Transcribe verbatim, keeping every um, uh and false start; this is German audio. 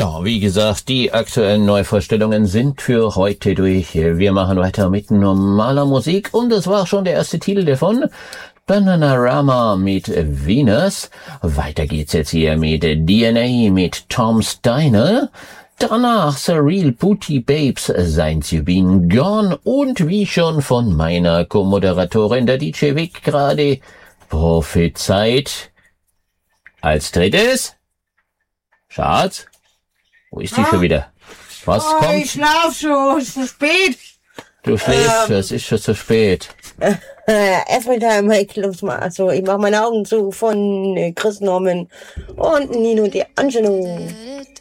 Ja, wie gesagt, die aktuellen Neuvorstellungen sind für heute durch. Wir machen weiter mit normaler Musik und das war schon der erste Titel davon. Bananarama mit Venus. Weiter geht's jetzt hier mit D N A mit Tom Steiner. Danach Surreal Booty Babes, Since You Been Gone und wie schon von meiner Co-Moderatorin der D J Vic gerade prophezeit. Als drittes, Schatz, wo ist die ah. schon wieder? Was oh, kommt? Ich schlaf schon, es ist zu spät. Du schläfst, ähm, es ist schon zu spät. Äh, Everytime I close my, also ich mach meine Augen zu von äh, Chris Norman und Nino D'Angelo.